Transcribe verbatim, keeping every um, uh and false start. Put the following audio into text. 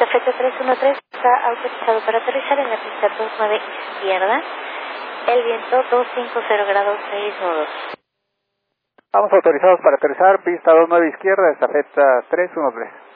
Estafeta tres uno tres está autorizado para aterrizar en la pista dos nueve izquierda. El viento doscientos cincuenta grados seis nudos. Vamos autorizados para aterrizar, pista dos nueve izquierda, estafeta tres uno tres.